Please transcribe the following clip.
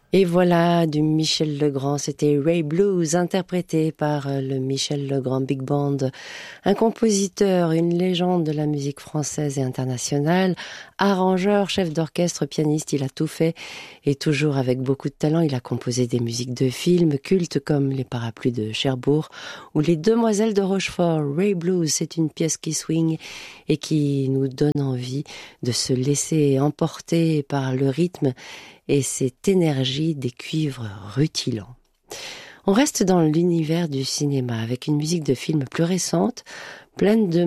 Et voilà, du Michel Legrand, c'était Ray Blues, interprété par le Michel Legrand Big Band, un compositeur, une légende de la musique française et internationale, arrangeur, chef d'orchestre, pianiste, il a tout fait, et toujours avec beaucoup de talent, il a composé des musiques de films cultes comme Les Parapluies de Cherbourg ou Les Demoiselles de Rochefort. Ray Blues, c'est une pièce qui swing et qui nous donne envie de se laisser emporter par le rythme et cette énergie des cuivres rutilants. On reste dans l'univers du cinéma avec une musique de film plus récente, pleine de